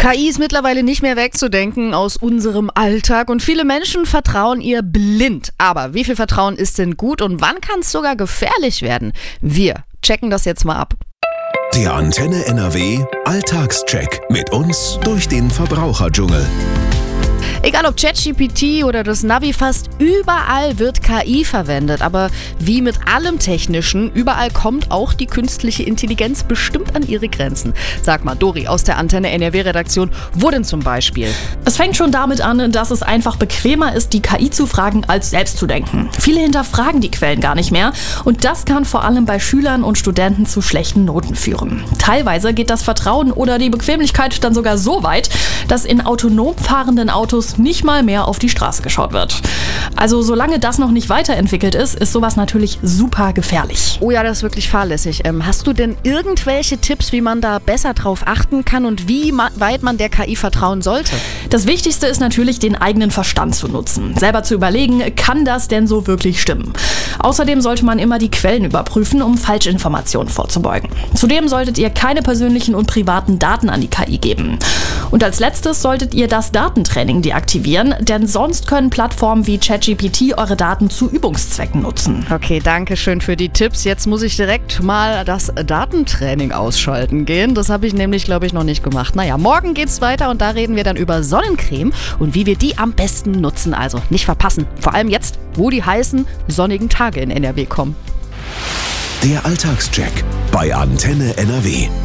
KI ist mittlerweile nicht mehr wegzudenken aus unserem Alltag und viele Menschen vertrauen ihr blind. Aber wie viel Vertrauen ist denn gut und wann kann es sogar gefährlich werden? Wir checken das jetzt mal ab. Der Antenne NRW Alltagscheck mit uns durch den Verbraucherdschungel. Egal ob ChatGPT oder das Navi, fast überall wird KI verwendet. Aber wie mit allem Technischen, überall kommt auch die künstliche Intelligenz bestimmt an ihre Grenzen. Sag mal, Dori aus der Antenne NRW-Redaktion, wo denn zum Beispiel? Es fängt schon damit an, dass es einfach bequemer ist, die KI zu fragen, als selbst zu denken. Viele hinterfragen die Quellen gar nicht mehr und das kann vor allem bei Schülern und Studenten zu schlechten Noten führen. Teilweise geht das Vertrauen oder die Bequemlichkeit dann sogar so weit, dass in autonom fahrenden Autos nicht mal mehr auf die Straße geschaut wird. Also solange das noch nicht weiterentwickelt ist sowas natürlich super gefährlich. Oh ja, das ist wirklich fahrlässig. Hast du denn irgendwelche Tipps, wie man da besser drauf achten kann und wie weit man der KI vertrauen sollte? Das Wichtigste ist natürlich, den eigenen Verstand zu nutzen. Selber zu überlegen, kann das denn so wirklich stimmen? Außerdem sollte man immer die Quellen überprüfen, um Falschinformationen vorzubeugen. Zudem solltet ihr keine persönlichen und privaten Daten an die KI geben. Und als letztes solltet ihr das Datentraining deaktivieren, denn sonst können Plattformen wie ChatGPT eure Daten zu Übungszwecken nutzen. Okay, danke schön für die Tipps. Jetzt muss ich direkt mal das Datentraining ausschalten gehen. Das habe ich nämlich, glaube ich, noch nicht gemacht. Naja, morgen geht's weiter und da reden wir dann über Sonnencreme und wie wir die am besten nutzen. Also nicht verpassen. Vor allem jetzt, wo die heißen, sonnigen Tage in NRW kommen. Der Alltagscheck bei Antenne NRW.